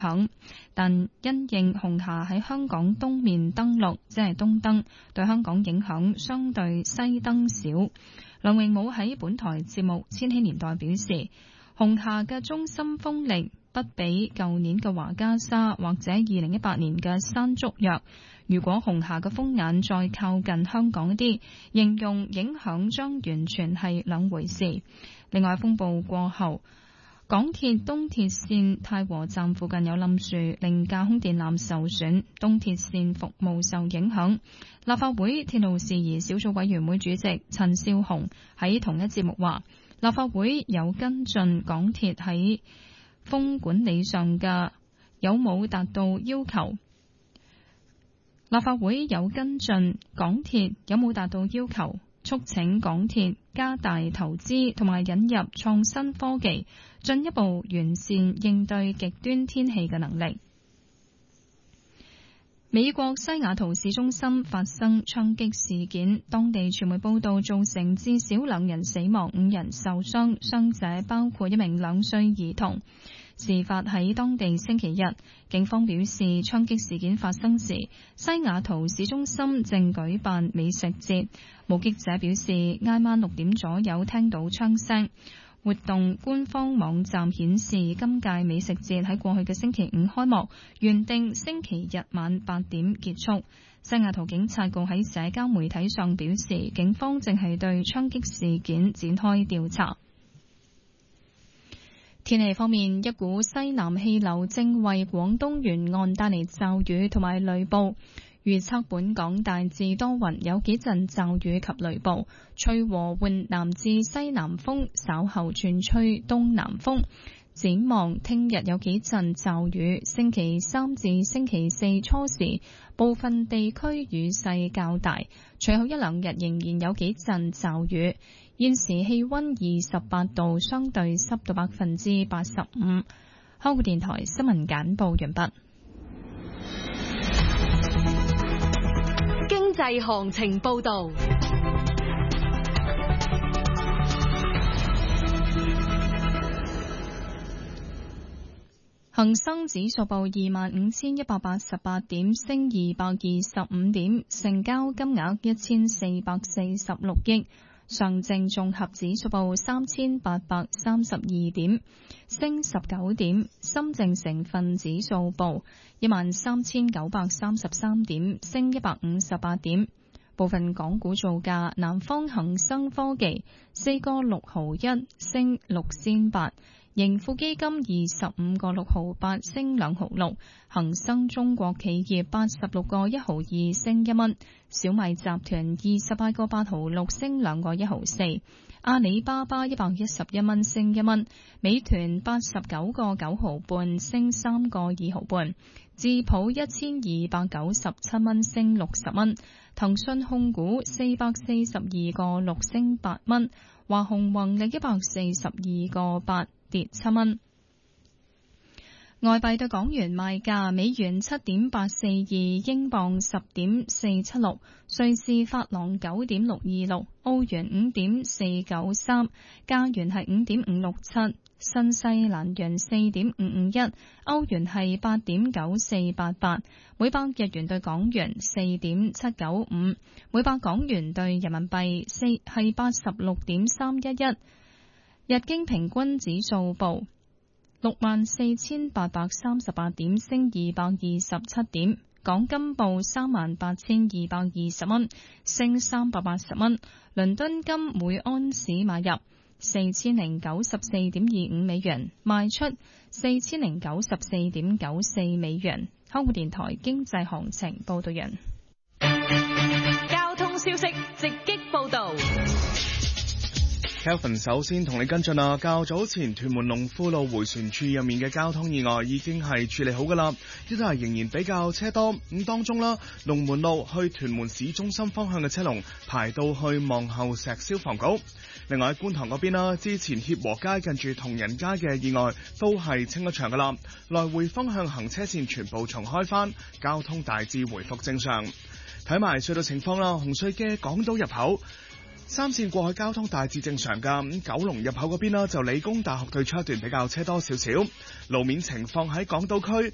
響，但因應紅霞喺香港東面登陸，即係東登，對香港影響相對西登少。梁榮武喺本台節目《千禧年代》表示，紅霞嘅中心風力不比舊年嘅華嘉沙或者2018年嘅山竹弱。如果紅霞嘅風眼再靠近香港一啲，形容影響將完全係兩回事。另外，風暴過後，港鐵東鐵線太和站附近有冧樹，令架空電纜受損，東鐵線服務受影響。立法會鐵路事宜小組委員會主席陳紹雄喺同一節目話，立法會有跟進港鐵喺風管理上嘅有冇達到要求。立法會有跟進港鐵有冇達到要求，促請港鐵加大投資同埋引入創新科技，進一步完善應對極端天氣嘅能力。美國西雅圖市中心發生槍擊事件，當地傳媒報道造成至少2人死亡、5人受傷，傷者包括一名2歲兒童。事發喺當地星期日，警方表示槍擊事件發生時，西雅圖市中心正舉辦美食節。目擊者表示，挨晚6點左右聽到槍聲。活動官方網站顯示，今屆美食節喺過去嘅星期5開幕，原定星期日晚8點結束。西雅圖警察局喺社交媒體上表示，警方正係對槍擊事件展開調查。天氣方面，一股西南氣流正為廣東沿岸帶嚟驟雨同埋雷暴。預測本港大致多雲，有幾陣驟雨及雷暴，吹和緩南至西南風，稍後轉吹東南風。展望聽日有幾陣驟雨，星期3至星期4初時部分地區雨勢較大，隨後1-2日仍然有幾陣驟雨。現時氣溫28度，相對濕度85%。香港電台新聞簡報完畢。 經濟行情報道。 恒生指數報25,188點，升225點，成交金額1446億。上證綜合指數報3832點，升19點。深證成分指數報13,933點，升158點。部分港股造價：南方恒生科技4個6毫1，升6仙8。盈富基金25個6毫8，升2毫6。恒生中國企業86個1毫2，升1蚊。小米集團28個8毫6，升2個1毫4。阿里巴巴111蚊，升1蚊。美團89個9毫半，升3個2毫半。智普1297蚊，升60蚊。騰訊控股442個6，升8蚊。華虹宏力142個8，跌7蚊。外幣對港元賣價：美元7.842，英鎊10.476，瑞士法郎9.626，澳元5.493，加元係5.567，新西蘭元4.551，歐元係8.9488，每百日元對港元4.795，每百港元對人民幣係86.311。日經平均指數報64,838點，升227點。港金報38,220蚊，升380蚊。倫敦金每安士買入4094.25美元，賣出4094.94美元。香港電台經濟行情報道人。 交通消息直擊報道。 Kelvin 首先同你跟進啦，較早前屯門龍富路迴旋處入面嘅交通意外已經係處理好噶啦，呢度係仍然比較車多，咁當中啦，龍門路去屯門市中心方向嘅車龍排到去望后石消防局。另外喺觀塘嗰邊啦，之前協和街近住同仁街嘅意外都係清咗場噶啦，來回方向行車線全部重開返，交通大致回復正常。睇埋隧道情況啦，紅隧嘅港島入口3線過去交通大致正常噶，咁九龍入口嗰邊啦，就理工大學對出一段比較車多少少。路面情況喺港島區